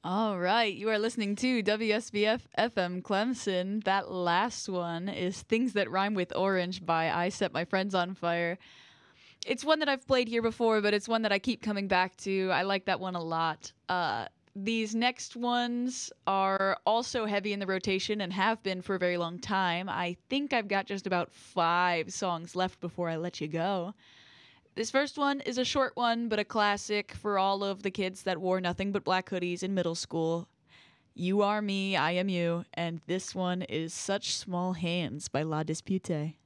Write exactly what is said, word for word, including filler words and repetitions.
All right, you are listening to W S B F F M Clemson. That last one is Things That Rhyme with Orange by I Set My Friends on Fire. It's one that I've played here before, but it's one that I keep coming back to. I like that one a lot. Uh, these next ones are also heavy in the rotation and have been for a very long time. I think I've got just about five songs left before I let you go. This first one is a short one, but a classic for all of the kids that wore nothing but black hoodies in middle school. You Are Me, I Am You, and this one is Such Small Hands by La Dispute.